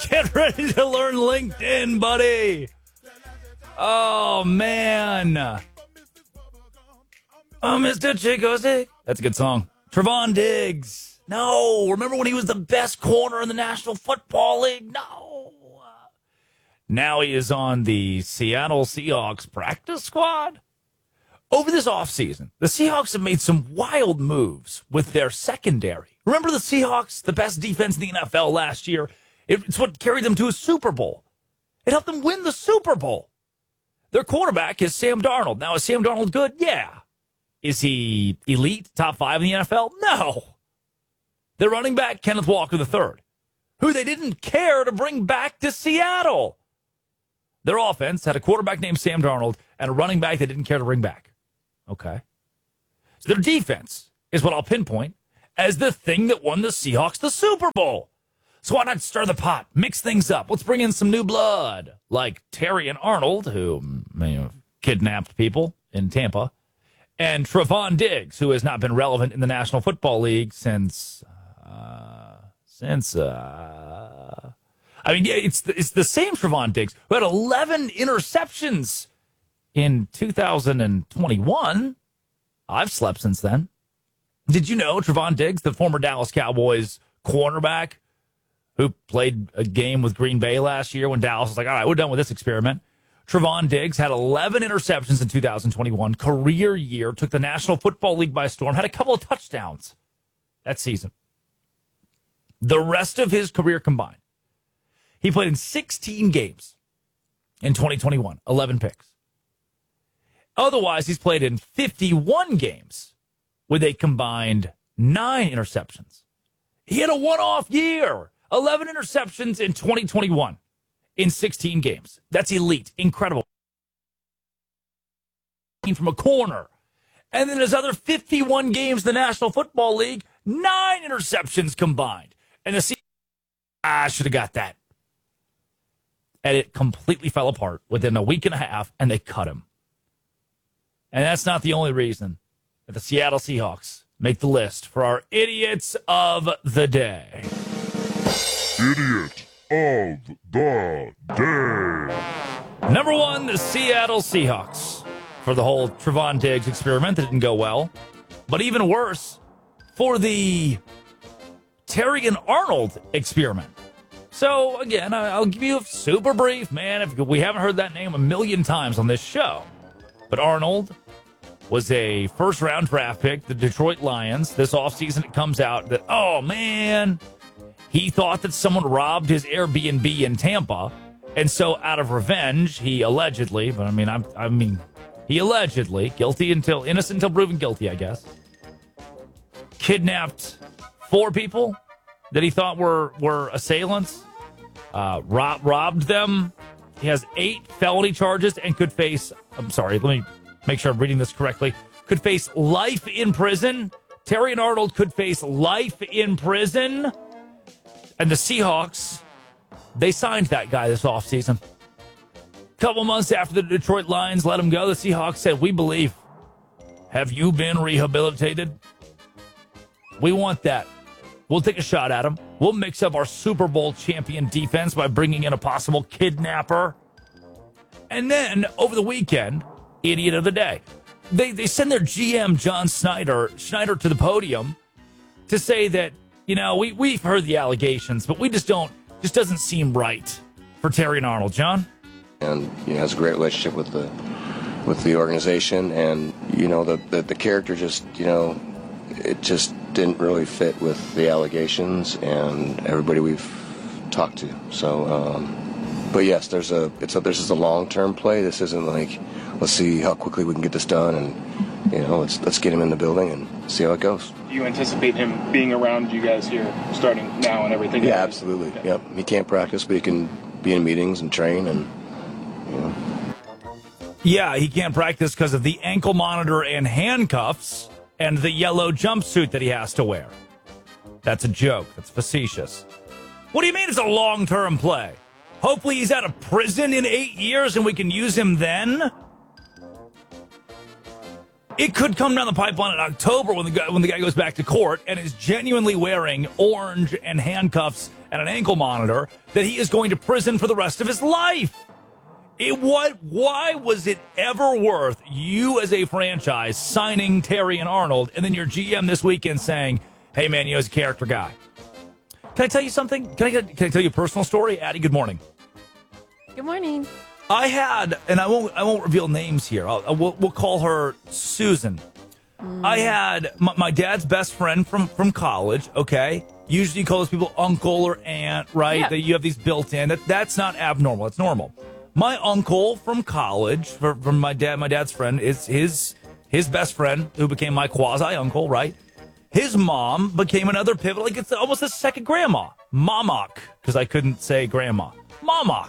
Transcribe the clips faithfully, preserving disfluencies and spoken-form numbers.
Get ready to learn LinkedIn, buddy. Oh, man. Oh, Mister Chick-O-Stick. That's a good song. Trevon Diggs. No. Remember when he was the best corner in the National Football League? No. Now he is on the Seattle Seahawks practice squad. Over this offseason, the Seahawks have made some wild moves with their secondary. Remember the Seahawks, the best defense in the N F L last year? It's what carried them to a Super Bowl. It helped them win the Super Bowl. Their quarterback is Sam Darnold. Now, is Sam Darnold good? Yeah. Is he elite, top five in the N F L? No. Their running back, Kenneth Walker the third, who they didn't care to bring back to Seattle. Their offense had a quarterback named Sam Darnold and a running back they didn't care to bring back. Okay. So their defense is what I'll pinpoint as the thing that won the Seahawks the Super Bowl. So why not stir the pot, mix things up? Let's bring in some new blood, like Terrion Arnold, who you know, kidnapped people in Tampa, and Trevon Diggs, who has not been relevant in the National Football League since, uh, since, uh, I mean, yeah, it's the, it's the same Trevon Diggs who had eleven interceptions in two thousand twenty-one. I've slept since then. Did you know Trevon Diggs, the former Dallas Cowboys cornerback, who played a game with Green Bay last year when Dallas was like, all right, we're done with this experiment. Trevon Diggs had eleven interceptions in two thousand twenty-one, career year, took the National Football League by storm, had a couple of touchdowns that season. The rest of his career combined, he played in sixteen games in twenty twenty-one, eleven picks. Otherwise, he's played in fifty-one games with a combined nine interceptions. He had a one-off year. eleven interceptions in twenty twenty-one in sixteen games. That's elite. Incredible. From a corner. And then his other fifty-one games in the National Football League, nine interceptions combined. And the Seahawks, I should have got that. And it completely fell apart within a week and a half, and they cut him. And that's not the only reason that the Seattle Seahawks make the list for our idiots of the day. Idiot of the day. Number one, the Seattle Seahawks for the whole Trevon Diggs experiment that didn't go well. But even worse, for the Terrion Arnold experiment. So, again, I'll give you a super brief, man. If we haven't heard that name a million times on this show. But Arnold was a first-round draft pick, the Detroit Lions. This offseason, it comes out that, oh, man, he thought that someone robbed his Airbnb in Tampa. And so, out of revenge, he allegedly, but I mean, I'm, I mean, he allegedly, guilty until, innocent until proven guilty, I guess, kidnapped four people that he thought were, were assailants, uh, rob, robbed them. He has eight felony charges and could face, I'm sorry, let me make sure I'm reading this correctly, could face life in prison. Terrion Arnold could face life in prison. And the Seahawks, they signed that guy this offseason. A couple months after the Detroit Lions let him go, the Seahawks said, we believe. Have you been rehabilitated? We want that. We'll take a shot at him. We'll mix up our Super Bowl champion defense by bringing in a possible kidnapper. And then, over the weekend, idiot of the day, they, they send their G M, John Schneider, Schneider to the podium to say that, you know, we, we've heard the allegations, but we just don't, just doesn't seem right for Terrion Arnold. John? And, you know, has a great relationship with the with the organization. And, you know, the, the, the character just, you know, it just didn't really fit with the allegations and everybody we've talked to. So, um, but yes, there's a, it's a, this is a long-term play. This isn't like, let's see how quickly we can get this done and, you know, let's, let's get him in the building and see how it goes. Do you anticipate him being around you guys here starting now and everything? Yeah, absolutely. Okay. Yep. He can't practice, but he can be in meetings and train and, you know. Yeah, he can't practice because of the ankle monitor and handcuffs and the yellow jumpsuit that he has to wear. That's a joke. That's facetious. What do you mean it's a long-term play? Hopefully he's out of prison in eight years and we can use him then? It could come down the pipeline in October when the guy, when the guy goes back to court and is genuinely wearing orange and handcuffs and an ankle monitor that he is going to prison for the rest of his life. It what? Why was it ever worth you as a franchise signing Terry and Arnold, and then your G M this weekend saying, "Hey man, you know, he's a character guy." Can I tell you something? Can I can I tell you a personal story, Addie? Good morning. Good morning. I had, and I won't I won't reveal names here. I'll, we'll, we'll call her Susan. Mm. I had my, my dad's best friend from from college. Okay, usually you call those people uncle or aunt, right? Yeah. That you have these built in. That that's not abnormal. It's normal. My uncle from college, for, from my dad, my dad's friend, is his his best friend who became my quasi uncle, right? His mom became another pivot, like it's almost a second grandma, Momok, because I couldn't say grandma, Momok,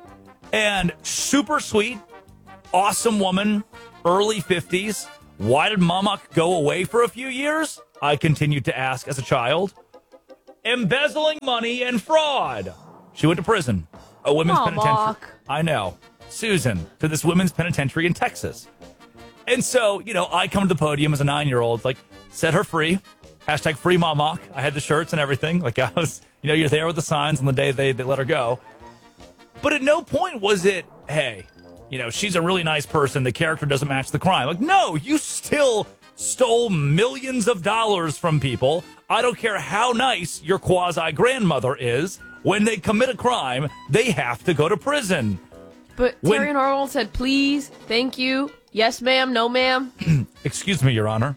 and super sweet, awesome woman, early fifties. Why did Momok go away for a few years? I continued to ask as a child. Embezzling money and fraud. She went to prison, a women's Momok. penitentiary. I know. Susan, to this women's penitentiary in Texas. And so, you know, I come to the podium as a nine-year-old, like, set her free. Hashtag free Momok. I had the shirts and everything. Like, I was, you know, you're there with the signs on the day they, they let her go. But at no point was it, hey, you know, she's a really nice person. The character doesn't match the crime. Like, no, you still stole millions of dollars from people. I don't care how nice your quasi-grandmother is. When they commit a crime, they have to go to prison. But When- Terry and Arnold said, please, thank you, yes ma'am, no ma'am. Excuse me, Your Honor.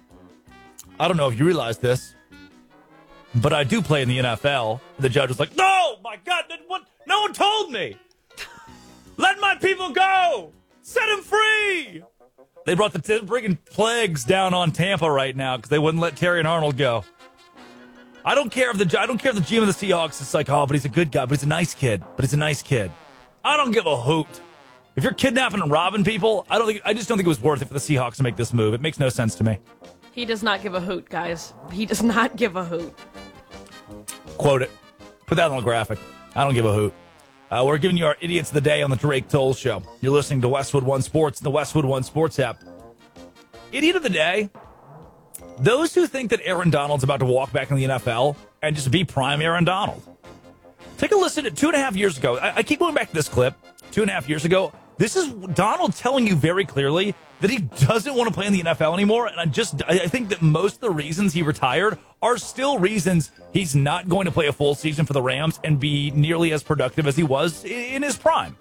I don't know if you realize this, but I do play in the N F L. The judge was like, no, my God, what? No one told me. Let my people go. Set them free. They brought the t- friggin' plagues down on Tampa right now because they wouldn't let Terry and Arnold go. I don't care if the I don't care if the G M of the Seahawks is like, oh, but he's a good guy, but he's a nice kid, but he's a nice kid. I don't give a hoot. If you're kidnapping and robbing people, I don't think I just don't think it was worth it for the Seahawks to make this move. It makes no sense to me. He does not give a hoot, guys. He does not give a hoot. Quote it. Put that on the graphic. I don't give a hoot. Uh, we're giving you our Idiots of the Day on the Drake Toll Show. You're listening to Westwood One Sports, the Westwood One Sports app. Idiot of the Day. Those who think that Aaron Donald's about to walk back in the N F L and just be prime Aaron Donald. Take a listen to two and a half years ago. I, I keep going back to this clip. Two and a half years ago. This is Donald telling you very clearly that he doesn't want to play in the N F L anymore. And I just, I think that most of the reasons he retired are still reasons he's not going to play a full season for the Rams and be nearly as productive as he was in his prime.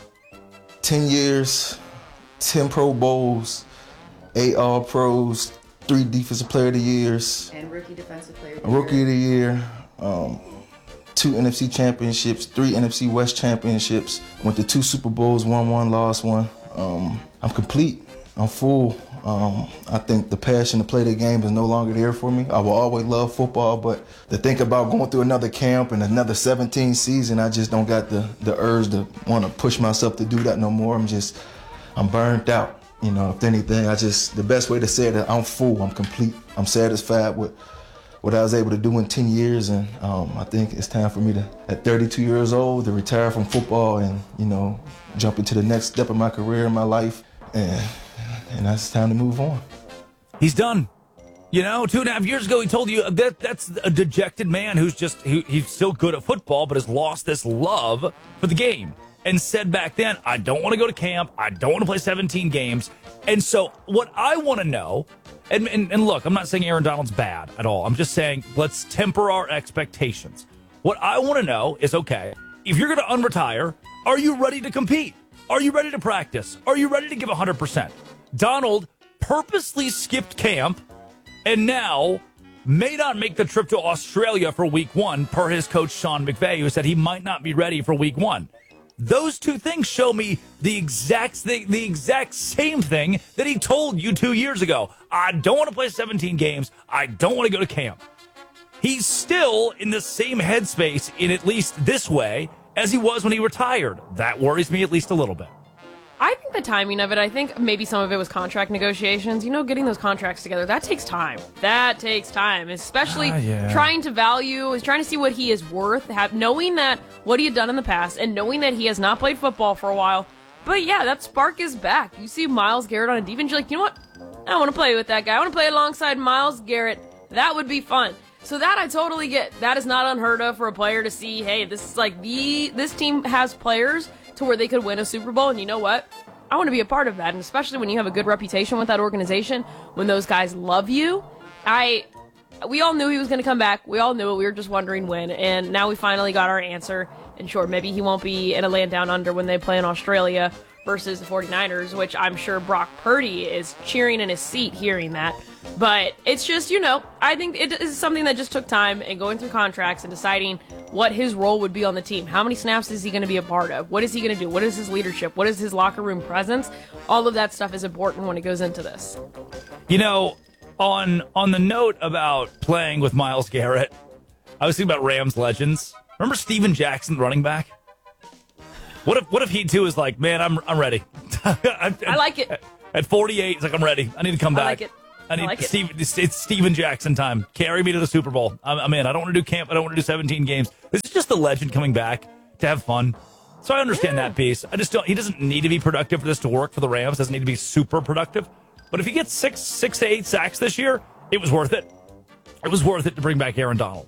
ten years, ten Pro Bowls, eight All Pros, three Defensive Player of the Years, And Rookie Defensive Player of the Rookie Year. of the Year, um, two N F C Championships, three N F C West Championships, went to two Super Bowls, won one, lost one. Um, I'm complete. I'm full. Um, I think the passion to play the game is no longer there for me. I will always love football, but to think about going through another camp and another seventeen season, I just don't got the, the urge to want to push myself to do that no more. I'm just, I'm burnt out. You know, if anything, I just, the best way to say it, I'm full, I'm complete. I'm satisfied with what I was able to do in ten years, and um, I think it's time for me to, at thirty-two years old, to retire from football and, you know, jump into the next step of my career in my life, and and that's time to move on. He's done. You know, two and a half years ago, he told you that that's a dejected man who's just, he, he's still good at football, but has lost this love for the game. And said back then, I don't want to go to camp. I don't want to play seventeen games. And so what I want to know, and, and, and look, I'm not saying Aaron Donald's bad at all. I'm just saying let's temper our expectations. What I want to know is, okay, if you're going to unretire, are you ready to compete? Are you ready to practice? Are you ready to give one hundred percent? Donald purposely skipped camp and now may not make the trip to Australia for week one, per his coach Sean McVay, who said he might not be ready for week one. Those two things show me the exact thing, the exact same thing that he told you two years ago. I don't want to play seventeen games. I don't want to go to camp. He's still in the same headspace in at least this way as he was when he retired. That worries me at least a little bit. I think the timing of it, I think maybe some of it was contract negotiations. You know, getting those contracts together, that takes time. That takes time, especially Ah, yeah. trying to value, is trying to see what he is worth, have, knowing that what he had done in the past, and knowing that he has not played football for a while. But yeah, that spark is back. You see Myles Garrett on a defense, you're like, you know what? I want to play with that guy. I want to play alongside Myles Garrett. That would be fun. So that I totally get. That is not unheard of for a player to see, hey, this is like the, this team has players to where they could win a Super Bowl, and you know what? I want to be a part of that, and especially when you have a good reputation with that organization, when those guys love you. I, we all knew he was going to come back. We all knew it. We were just wondering when, and now we finally got our answer. And sure, maybe he won't be in a land down under when they play in Australia versus the 49ers, which I'm sure Brock Purdy is cheering in his seat hearing that. But it's just, you know, I think it is something that just took time and going through contracts and deciding what his role would be on the team. How many snaps is he going to be a part of? What is he going to do? What is his leadership? What is his locker room presence? All of that stuff is important when it goes into this. You know, on on the note about playing with Myles Garrett, I was thinking about Rams legends. Remember Steven Jackson, running back? What if what if he too is like, man, I'm I'm ready. I, I like it. At forty-eight, he's like, I'm ready. I need to come back. I like it. I need I like Steve, it. It's Steven Jackson time. Carry me to the Super Bowl. I'm, I'm in. I don't want to do camp. I don't want to do seventeen games. This is just the legend coming back to have fun. So I understand yeah. that piece. I just don't. He doesn't need to be productive for this to work for the Rams. Doesn't need to be super productive. But if he gets six, six to eight sacks this year, it was worth it. It was worth it to bring back Aaron Donald.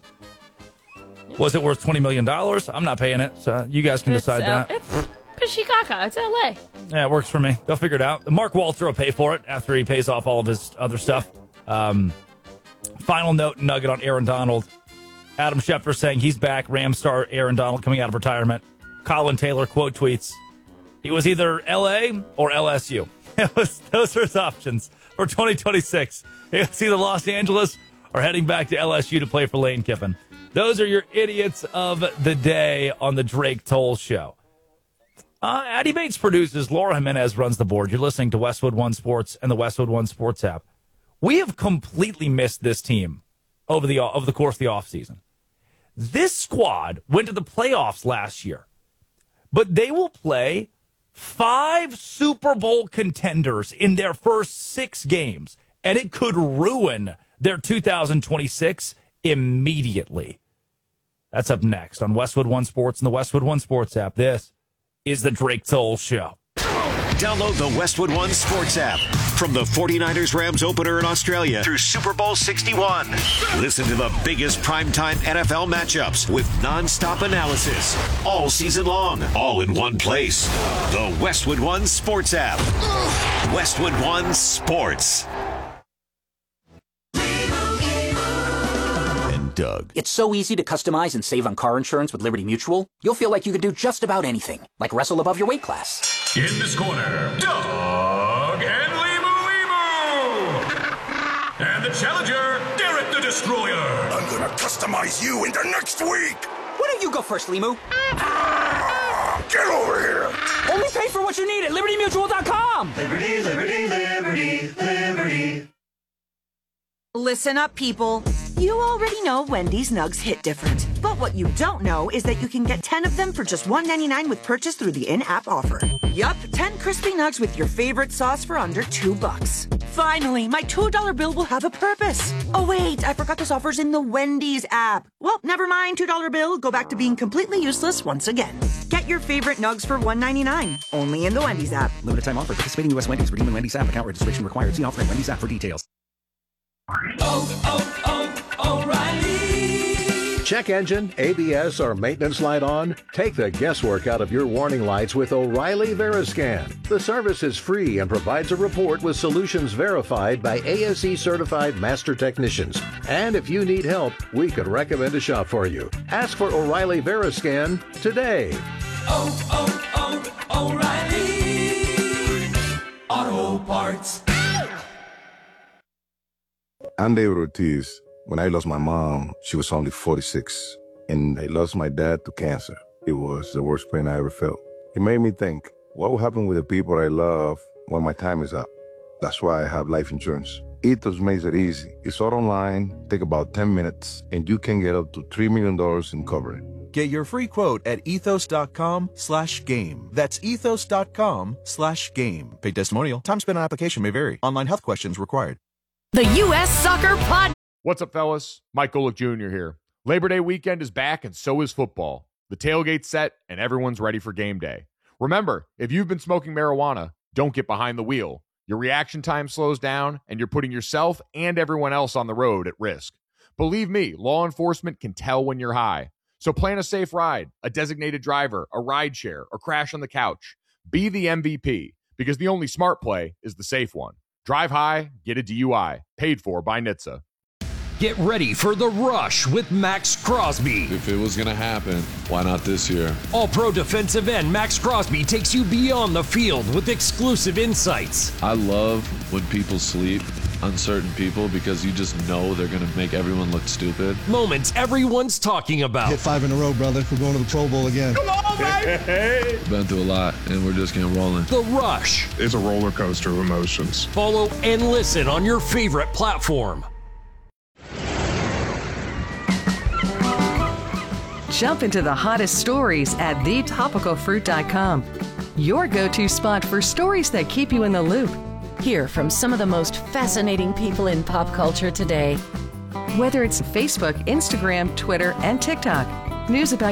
Was it worth twenty million dollars? I'm not paying it. So you guys can it's, decide uh, that. It's Pichikaka. It's L A. Yeah, it works for me. They'll figure it out. Mark Walter will pay for it after he pays off all of his other stuff. Um, final note nugget on Aaron Donald. Adam Schefter saying he's back. Rams star Aaron Donald coming out of retirement. Colin Taylor quote tweets, he was either L A or L S U. It was, those are his options for twenty twenty-six. He was either Los Angeles or heading back to L S U to play for Lane Kiffin. Those are your idiots of the day on the Drake Toll Show. Uh, Addy Bates produces. Laura Jimenez runs the board. You're listening to Westwood One Sports and the Westwood One Sports app. We have completely missed this team over the over the course of the offseason. This squad went to the playoffs last year, but they will play five Super Bowl contenders in their first six games, and it could ruin their two thousand twenty-six immediately. That's up next on Westwood One Sports and the Westwood One Sports app. This is the Drake Toll Show. Download the Westwood One Sports app. From the 49ers Rams opener in Australia through Super Bowl sixty-one. Listen to the biggest primetime N F L matchups with nonstop analysis all season long, all in one place. The Westwood One Sports app. Westwood One Sports. And Doug. It's so easy to customize and save on car insurance with Liberty Mutual. You'll feel like you could do just about anything, like wrestle above your weight class. In this corner, Doug and And the challenger, Derek the Destroyer. I'm gonna customize you into next week. Why don't you go first, Limu? Ah, get over here. Only pay for what you need at Liberty Mutual dot com. Liberty, Liberty, Liberty, Liberty. Listen up, people. You already know Wendy's Nugs hit different. But what you don't know is that you can get ten of them for just one ninety-nine with purchase through the in-app offer. Yup, ten crispy nugs with your favorite sauce for under two bucks. Finally, my two dollar bill will have a purpose. Oh wait, I forgot this offer's in the Wendy's app. Well, never mind, two dollar bill. Go back to being completely useless once again. Get your favorite nugs for one ninety-nine. Only in the Wendy's app. Limited time offer. Participating U S Wendy's. Redeem in Wendy's app. Account registration required. See offer in Wendy's app for details. Oh, oh, oh, O'Reilly. Check engine, A B S, or maintenance light on? Take the guesswork out of your warning lights with O'Reilly Veriscan. The service is free and provides a report with solutions verified by A S E certified master technicians. And if you need help, we could recommend a shop for you. Ask for O'Reilly Veriscan today. Oh, oh, oh, O'Reilly Auto Parts. I'm David Ortiz. When I lost my mom, she was only forty-six. And I lost my dad to cancer. It was the worst pain I ever felt. It made me think, what will happen with the people I love when my time is up? That's why I have life insurance. Ethos makes it easy. It's all online, take about ten minutes, and you can get up to three million dollars in coverage. Get your free quote at ethos.com slash game. That's ethos.com slash game. Paid testimonial. Time spent on application may vary. Online health questions required. The U S Soccer Pod. What's up, fellas? Mike Golick Junior here. Labor Day weekend is back, and so is football. The tailgate's set, and everyone's ready for game day. Remember, if you've been smoking marijuana, don't get behind the wheel. Your reaction time slows down, and you're putting yourself and everyone else on the road at risk. Believe me, law enforcement can tell when you're high. So plan a safe ride, a designated driver, a ride share, or crash on the couch. Be the M V P, because the only smart play is the safe one. Drive high, get a D U I. Paid for by N H T S A. Get ready for The Rush with Max Crosby. If it was going to happen, why not this year? All-pro defensive end Max Crosby takes you beyond the field with exclusive insights. I love when people sleep, uncertain people, because you just know they're going to make everyone look stupid. Moments everyone's talking about. Hit five in a row, brother. We're going to the Pro Bowl again. Come on, baby! Been through a lot, and we're just getting rolling. The Rush. It's a roller coaster of emotions. Follow and listen on your favorite platform. Jump into the hottest stories at the topical fruit dot com. Your go-to spot for stories that keep you in the loop. Hear from some of the most fascinating people in pop culture today. Whether it's Facebook, Instagram, Twitter, and TikTok, news about